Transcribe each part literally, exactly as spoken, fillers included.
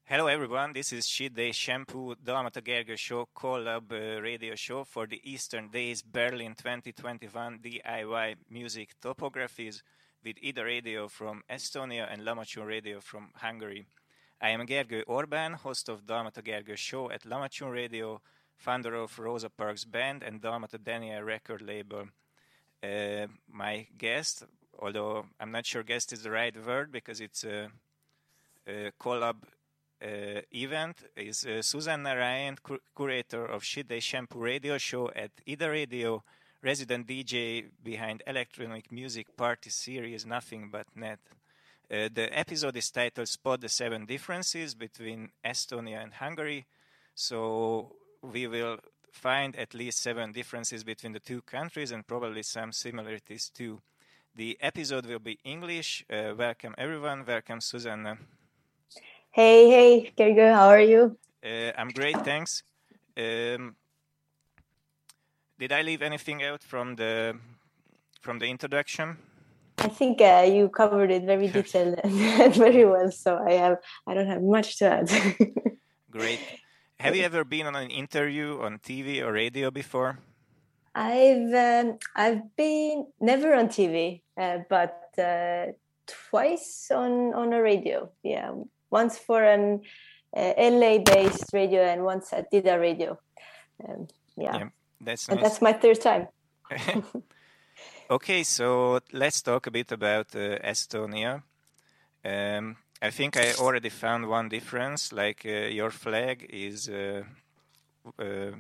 Hello everyone, this is Shide Shampoo Dalmata Gergő Show collab uh, radio show for the Eastern Days Berlin twenty twenty-one D I Y music topographies with Ida Radio from Estonia and Lamacsun Radio from Hungary. I am Gergő Orbán, host of Dalmata Gergő Show at Lamacsun Radio, founder of Rosa Parks Band and Dalmata Daniel record label. Uh, my guest, although I'm not sure guest is the right word because it's a, a collab Uh, event, is uh, Susanna Ryan, cur- curator of Shide Shampoo Radio Show at Ida Radio, resident D J behind electronic music party series Nothing But Net. Uh, the episode is titled Spot the Seven Differences Between Estonia and Hungary. So we will find at least seven differences between the two countries and probably some similarities too. The episode will be English. Uh, welcome everyone. Welcome Susanna. Hey, hey, Gergő, how are you? Uh, I'm great, thanks. Um, did I leave anything out from the from the introduction? I think uh, you covered it very detailed and very well, so I have I don't have much to add. Great. Have you ever been on an interview on T V or radio before? I've um, I've been never on T V, uh, but uh, twice on on a radio. Yeah. Once for an uh, L A-based radio and once at Ida Radio. Um, yeah. yeah, that's nice. And that's my third time. Okay, so let's talk a bit about uh, Estonia. Um, I think I already found one difference, like uh, your flag is uh, uh,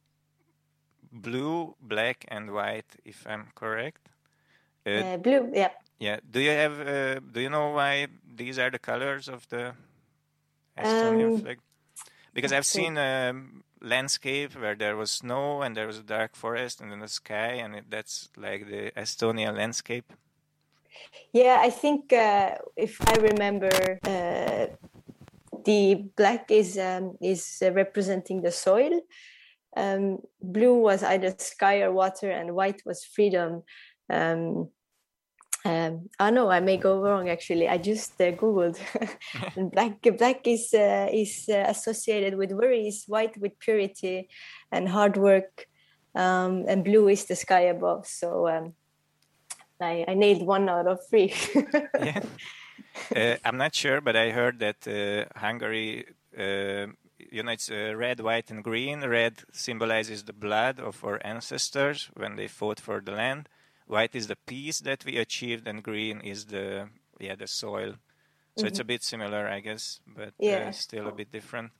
blue, black, and white, if I'm correct. Uh, uh, blue, yeah. Yeah. Do you have? Uh, do you know why these are the colors of the Estonian um, flag? Because I've seen a landscape where there was snow and there was a dark forest and then the sky, and it, that's like the Estonian landscape. Yeah, I think uh, if I remember, uh, the black is um, is uh, representing the soil. Um, blue was either sky or water, and white was freedom. Um, Um, oh no, I may go wrong. Actually, I just uh, googled. black, black is uh, is uh, associated with worries. White with purity and hard work, um, and blue is the sky above. So um, I, I nailed one out of three. Yeah, uh, I'm not sure, but I heard that uh, Hungary, uh, you know, it's uh, red, white, and green. Red symbolizes the blood of our ancestors when they fought for the land. White is the peace that we achieved, and green is the yeah the soil. So mm-hmm. It's a bit similar, I guess, but yeah. uh, still a bit different.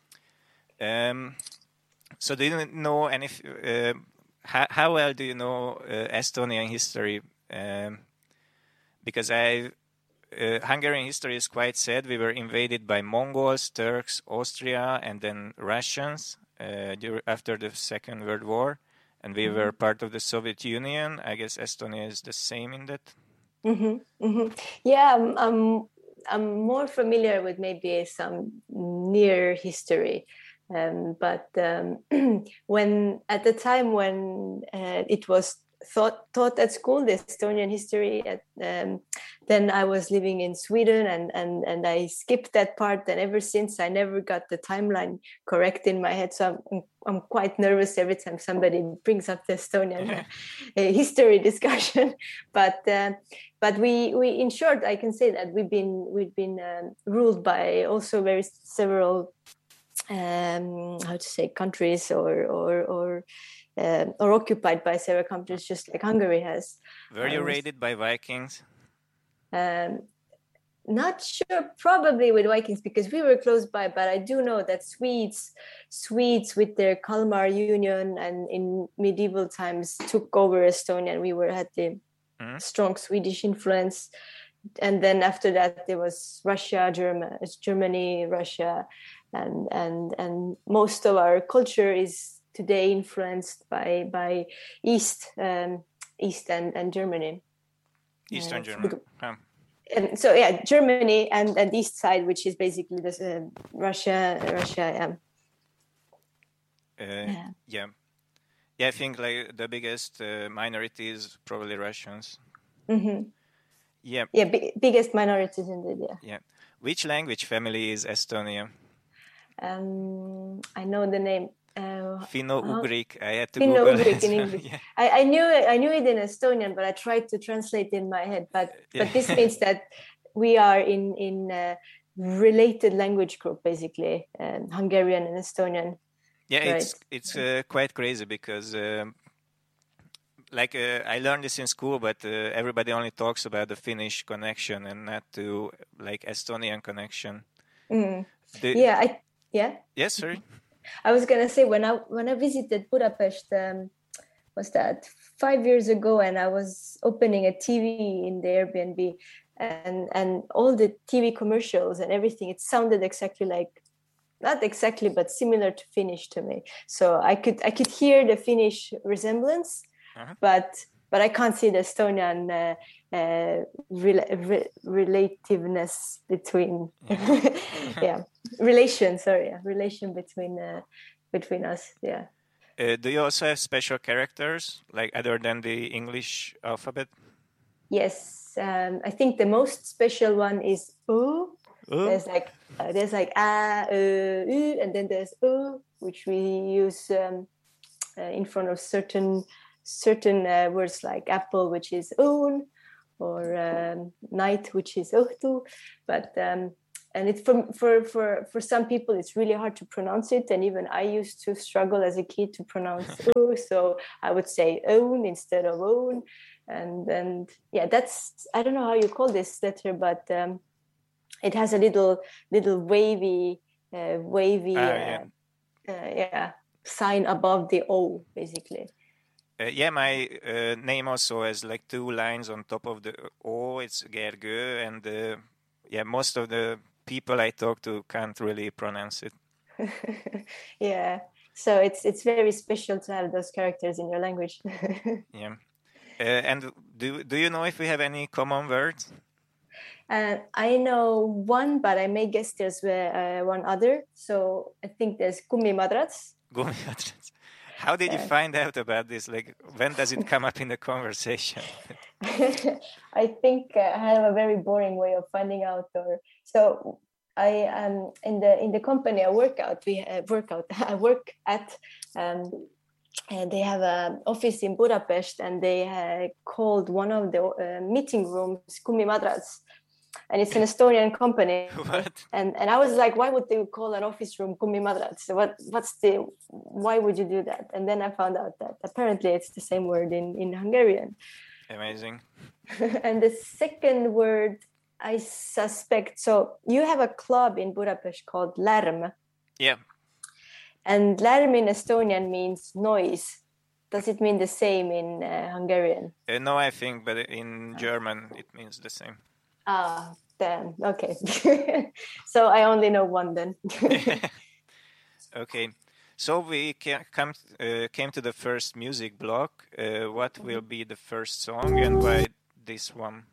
Um, so do you know any? Uh, how, how well do you know uh, Estonian history? Um, because I uh, Hungarian history is quite sad. We were invaded by Mongols, Turks, Austria, and then Russians uh, after the Second World War. And we were part of the Soviet Union. I guess Estonia is the same in that. Mm-hmm, mm-hmm. Yeah, I'm, I'm, I'm more familiar with maybe some near history. Um, but um, when at the time when uh, it was taught, taught at school, the Estonian history, at, um, then I was living in Sweden and, and, and I skipped that part. And ever since, I never got the timeline correct in my head. So I'm, I'm quite nervous every time somebody brings up the Estonian uh, history discussion. But uh, but we, we, in short, I can say that we've been we've been um, ruled by also very several um, how to say countries or or or. Uh, or occupied by several countries, just like Hungary has. Were you um, raided by Vikings? Um, not sure, probably with Vikings, because we were close by, but I do know that Swedes, Swedes with their Kalmar Union and in medieval times took over Estonia, and we were had the mm-hmm. strong Swedish influence. And then after that, there was Russia, German, Germany, Russia, and and and most of our culture is today influenced by by East um, East and, and Germany. Eastern uh, Germany. Huh. And so yeah, Germany and, and East side, which is basically this, uh, Russia, Russia. Yeah. Uh, yeah. yeah, yeah. I think like the biggest uh, minority is probably Russians. Mm-hmm. Yeah. Yeah, b- biggest minorities indeed. Yeah. Yeah. Which language family is Estonia? Um, I know the name. Uh, Finno-Ugric. I had to Finno Google Ugric it. in English. Yeah. I, I knew it, I knew it in Estonian, but I tried to translate in my head. But Yeah. but this means that we are in in a related language group, basically, um, Hungarian and Estonian. Yeah, right? it's it's uh, quite crazy because. Um, Like uh, I learned this in school, but uh, everybody only talks about the Finnish connection and not to like Estonian connection. Mm. The, yeah, I yeah. Yes, sorry. I was gonna say when I when I visited Budapest, um, was that five years ago, and I was opening a T V in the Airbnb, and and all the T V commercials and everything, it sounded exactly like, not exactly, but similar to Finnish to me. So I could I could hear the Finnish resemblance. Uh-huh. But but I can't see the Estonian uh, uh, re- re- relativeness between yeah, yeah. relation sorry yeah. relation between uh, between us. Yeah. Uh, do you also have special characters like other than the English alphabet? Yes, um, I think the most special one is U. Ooh. There's like uh, there's like a, uh, U, and then there's U, which we use um, uh, in front of certain. certain uh, words like apple, which is un, or um, night, which is ohtu. But um, and it's for, for for for some people it's really hard to pronounce it, and even I used to struggle as a kid to pronounce u, so I would say own instead of own. And and yeah, that's, I don't know how you call this letter, but um, it has a little little wavy uh, wavy ah, uh, yeah. Uh, yeah sign above the O, basically. Uh, yeah, my uh, name also has like two lines on top of the O. It's Gergő, and uh, yeah, most of the people I talk to can't really pronounce it. Yeah, so it's it's very special to have those characters in your language. Yeah, uh, and do do you know if we have any common words? Uh, I know one, but I may guess there's uh, one other. So I think there's kummimadrats. Kummimadrats. How did you uh, find out about this? Like, when does it come up in the conversation? I think uh, I have a very boring way of finding out. Or so I um in the in the company I work out. We uh, work out. I work at. Um, and they have an office in Budapest, and they uh, called one of the uh, meeting rooms Kummimadrats. And it's an Estonian company. What? And and I was like, why would they call an office room Kummimadrats? What what's the why would you do that? And then I found out that apparently it's the same word in, in Hungarian. Amazing. And the second word, I suspect, so you have a club in Budapest called Lärm. Yeah. And Lärm in Estonian means noise. Does it mean the same in uh, Hungarian? Uh, no, I think, but in German it means the same. Ah, damn. Okay. So I only know one then. Okay. So we can come uh, came to the first music block. Uh, what will be the first song, and why this one?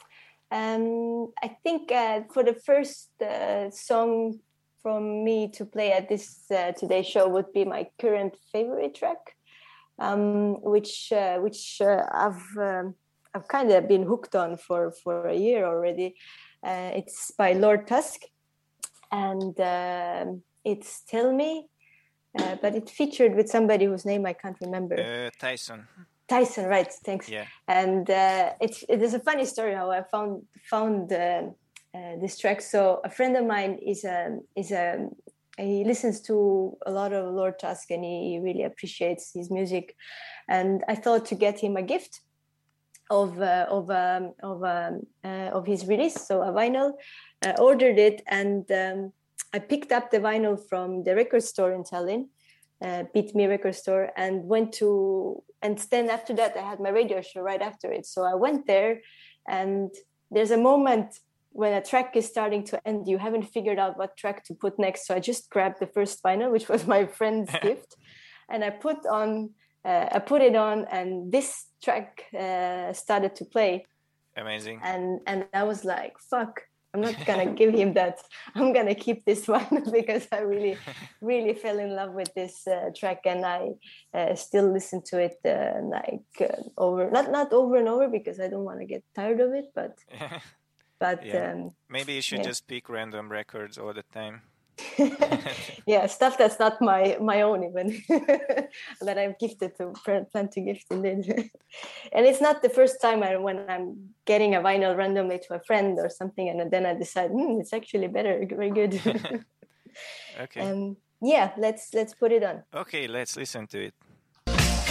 Um, I think uh, for the first uh, song from me to play at this uh, today's show would be my current favorite track, um, which uh, which uh, I've um, I've kind of been hooked on for for a year already. Uh, it's by Lord Tusk, and uh, it's "Tell Me," uh, but it featured with somebody whose name I can't remember. Uh, Tyson. Tyson, right? Thanks. Yeah. And uh, it's it is a funny story how I found found uh, uh, this track. So a friend of mine is a is a he listens to a lot of Lord Tusk, and he really appreciates his music. And I thought to get him a gift of uh, of um, of um, uh, of his release, so a vinyl. I ordered it, and um, I picked up the vinyl from the record store in Tallinn, uh, Beat Me record store, and went to. And then after that, I had my radio show right after it. So I went there, and there's a moment when a track is starting to end, you haven't figured out what track to put next. So I just grabbed the first vinyl, which was my friend's gift, and I put on, uh, I put it on, and this track uh, started to play. Amazing. And and I was like, fuck. I'm not gonna give him that. I'm gonna keep this one because I really, really fell in love with this uh, track, and I uh, still listen to it uh, like uh, over, not not over and over because I don't want to get tired of it, but but yeah. um, maybe you should yeah. just pick random records all the time. Yeah, stuff that's not my my own even that I've gifted to plan to gift indeed. And it's not the first time I, when I'm getting a vinyl randomly to a friend or something, and then I decide hmm, it's actually better, very good. Okay. Um, yeah, let's let's put it on. Okay, let's listen to it.